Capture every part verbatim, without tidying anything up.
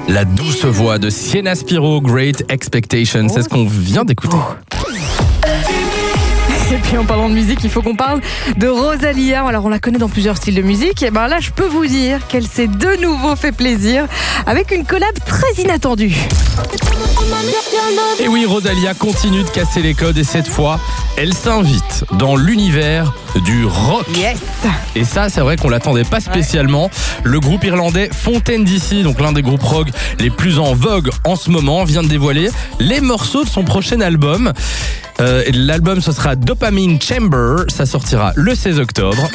La douce voix de Sienna Spiro, Great Expectations, c'est ce qu'on vient d'écouter. Et puis en parlant de musique, il faut qu'on parle de Rosalia. Alors on la connaît dans plusieurs styles de musique. Et ben là, je peux vous dire qu'elle s'est de nouveau fait plaisir avec une collab très inattendue. Et oui, Rosalia continue de casser les codes et cette fois, elle s'invite dans l'univers du rock. Yes. Et ça, c'est vrai qu'on l'attendait pas spécialement. Le groupe irlandais Fontaine D C, donc l'un des groupes rock les plus en vogue en ce moment, vient de dévoiler les morceaux de son prochain album. Euh, l'album, ce sera Dopamine Chamber. Ça sortira le seize octobre.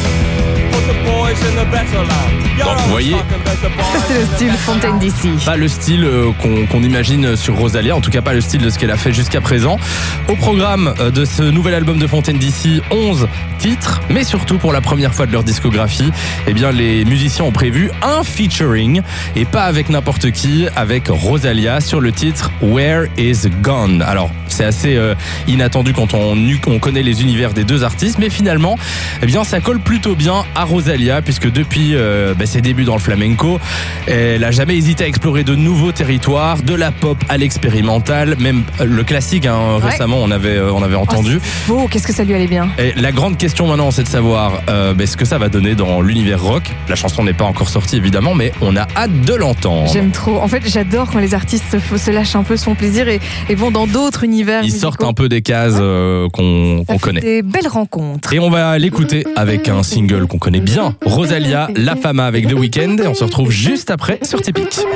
Bon, vous voyez, Ça, c'est le style Fontaine D C. pas le style euh, qu'on, qu'on imagine sur Rosalia, en tout cas pas le style de ce qu'elle a fait jusqu'à présent. Au programme euh, de ce nouvel album de Fontaine D C, onze titres, mais surtout pour la première fois de leur discographie, eh bien les musiciens ont prévu un featuring, et pas avec n'importe qui, avec Rosalia sur le titre Where Is Gone. Alors c'est assez euh, inattendu quand on, on connaît les univers des deux artistes, mais finalement, eh bien ça colle plutôt bien à Rosalia, puisque depuis euh, bah, ses débuts dans le flamenco, elle a jamais hésité à explorer de nouveaux territoires, de la pop à l'expérimental, même le classique. Hein, Ouais. Récemment, on avait euh, on avait entendu. Oh, beau, qu'est-ce que ça lui allait bien. Et la grande question maintenant, c'est de savoir euh, bah, ce que ça va donner dans l'univers rock. La chanson n'est pas encore sortie évidemment, mais on a hâte de l'entendre. J'aime trop. En fait, j'adore quand les artistes se, se lâchent un peu, se font plaisir et, et vont dans d'autres univers. Ils musicaux. sortent un peu des cases euh, qu'on, Ça qu'on fait connaît. Des belles rencontres. Et on va l'écouter avec un single qu'on connaît bien, Rosalia, La Fama avec The Weeknd. Et on se retrouve juste après sur Typique.